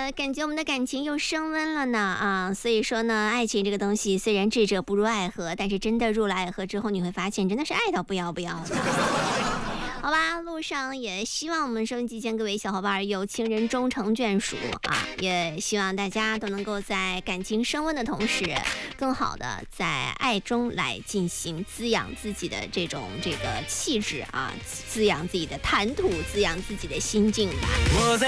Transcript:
感觉我们的感情又升温了呢啊！所以说呢，爱情这个东西虽然智者不入爱河，但是真的入了爱河之后，你会发现真的是爱到不要不要的。好吧，路上也希望我们收音机前各位小伙伴有情人终成眷属啊！也希望大家都能够在感情升温的同时，更好的在爱中来进行滋养自己的这个气质啊，滋养自己的谈吐，滋养自己的心境吧。